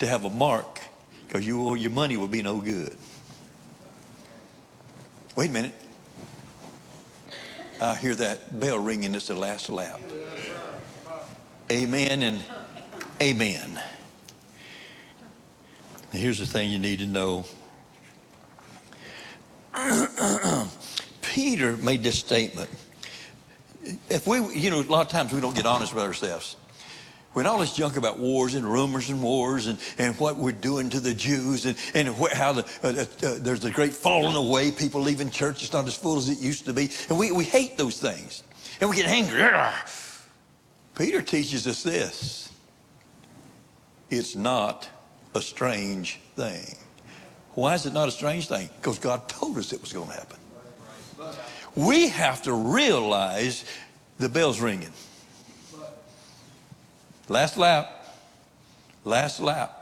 to have a mark, because your money will be no good. Wait a minute. I hear that bell ringing. It's the last lap. Amen and amen. And here's the thing you need to know. Peter made this statement. If we, a lot of times we don't get honest with ourselves. When all this junk about wars and rumors and wars and what we're doing to the Jews and how there's a great falling away, people leaving church, it's not as full as it used to be. And we hate those things. And we get angry. Peter teaches us this. It's not a strange thing. Why is it not a strange thing? Because God told us it was going to happen. We have to realize the bell's ringing. Last lap. Last lap.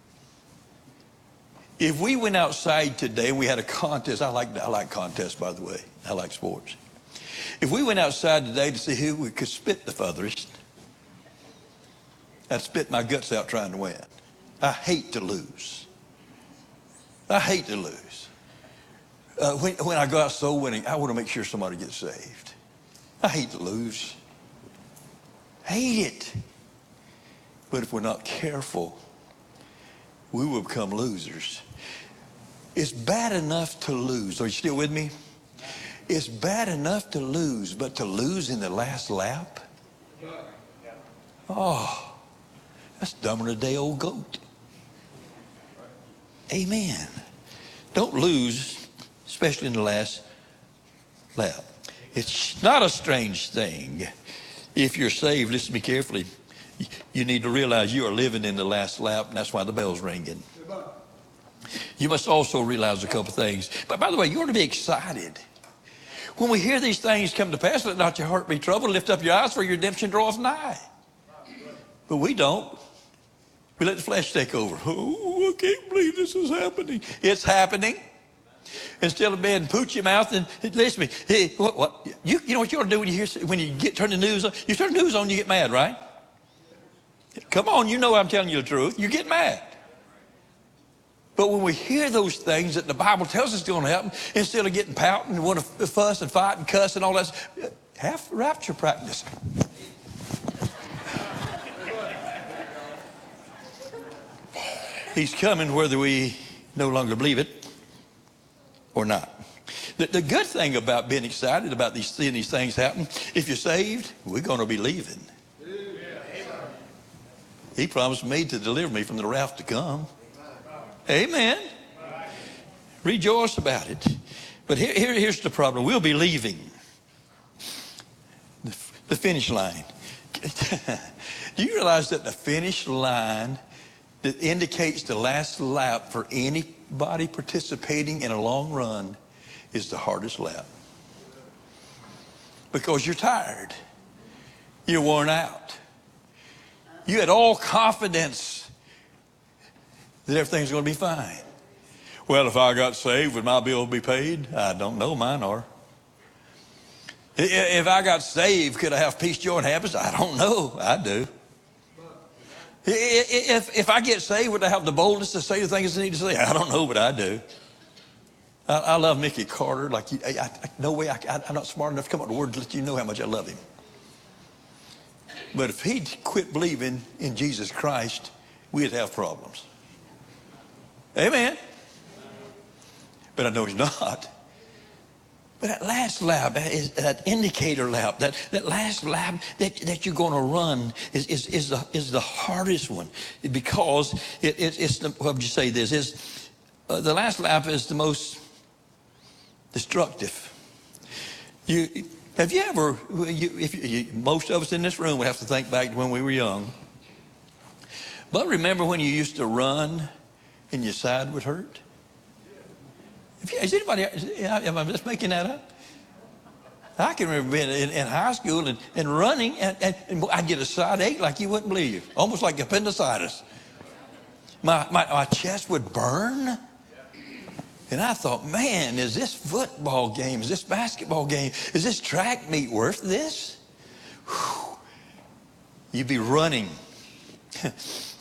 If we went outside today and we had a contest, I like contests, by the way. I like sports. If we went outside today to see who we could spit the furthest, I'd spit my guts out trying to win. I hate to lose. I hate to lose. When I go out soul winning, I want to make sure somebody gets saved. I hate to lose. Hate it. But if we're not careful, we will become losers. It's bad enough to lose. Are you still with me? It's bad enough to lose, but to lose in the last lap? Oh, that's dumber than a day-old goat. Amen. Don't lose, especially in the last lap. It's not a strange thing. If you're saved, listen to me carefully. You need to realize you are living in the last lap, and that's why the bell's ringing. You must also realize a couple things. But by the way, you ought to be excited. When we hear these things come to pass, let not your heart be troubled. Lift up your eyes, for your redemption draweth nigh. But we don't. We let the flesh take over. Oh, I can't believe this is happening. It's happening. Instead of being pooch your mouth and listen to me. Hey, what? You know what you ought to do when you turn the news on? You turn the news on, you get mad, right? Come on, you know I'm telling you the truth. You get mad. But when we hear those things that the Bible tells us is going to happen, instead of getting pouting and want to fuss and fight and cuss and all that, have rapture practice. He's coming whether we no longer believe it or not. The good thing about being excited about seeing these things happen, if you're saved, we're going to be leaving. He promised me to deliver me from the wrath to come. Amen. Rejoice about it. But here's the problem. We'll be leaving the finish line. Do you realize that the finish line that indicates the last lap for anybody participating in a long run is the hardest lap? Because you're tired. You're worn out. You had all confidence that everything's going to be fine. Well, if I got saved, would my bill be paid? I don't know. Mine are. If I got saved, could I have peace, joy, and happiness? I don't know. I do. If I get saved, would I have the boldness to say the things I need to say? I don't know, but I do. I love Mickey Carter. Like no way. I'm not smart enough to come up with words to let you know how much I love him. But if he'd quit believing in Jesus Christ, we'd have problems. Amen. But I know he's not. But that last lap, that indicator lap, that last lap that you're going to run is the hardest one, because it's the, what would you say this is? The last lap is the most destructive. Have you ever? Most of us in this room would have to think back to when we were young. But remember when you used to run and your side would hurt? Is anybody, am I just making that up? I can remember being in high school and running, and I'd get a side ache like you wouldn't believe, almost like appendicitis. My chest would burn. And I thought, man, is this football game, is this basketball game, is this track meet worth this? Whew. You'd be running.